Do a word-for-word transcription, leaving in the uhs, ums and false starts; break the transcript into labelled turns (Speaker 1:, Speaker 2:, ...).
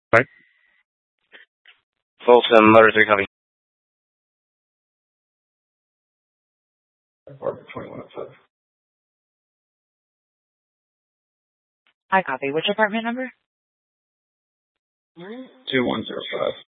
Speaker 1: Right.
Speaker 2: Folsom, Motor three copy.
Speaker 1: Apartment twenty-one oh five.
Speaker 3: I copy. Which apartment number?
Speaker 1: two one zero five.